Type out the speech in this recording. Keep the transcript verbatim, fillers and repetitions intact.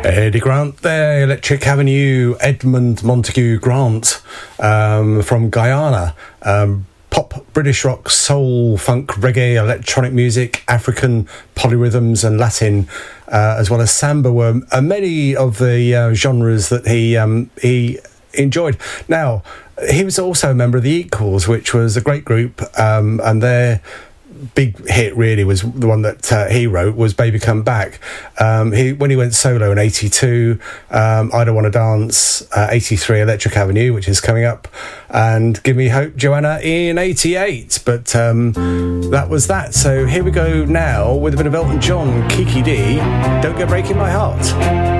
Eddie Grant there, Electric Avenue, Edmund Montague Grant um, from Guyana. Um, pop, British rock, soul, funk, reggae, electronic music, African polyrhythms and Latin, uh, as well as samba were uh, many of the uh, genres that he um, he enjoyed. Now, he was also a member of the Equals, which was a great group, um, and their big hit really was the one that uh, he wrote was Baby Come Back. Um, he when he went solo in eighty-two, um, I Don't Want to Dance, uh, eighty-three, Electric Avenue, which is coming up, and Give Me Hope, Joanna, in eighty-eight. But um, that was that. So here we go now with a bit of Elton John, Kiki D, Don't Go Breaking My Heart.